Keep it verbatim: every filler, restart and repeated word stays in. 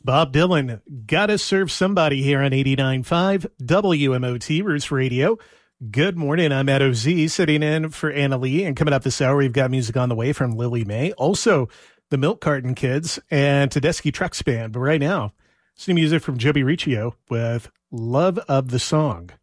Bob Dylan, Gotta Serve Somebody here on eighty-nine point five W M O T Roots Radio. Good morning. I'm Ed O Z sitting in for Anna Lee. And coming up this hour, we've got music on the way from Lily May. Also, the Milk Carton Kids and Tedeschi Trucks Band. But right now, it's new music from Joby Riccio with Love of the Song.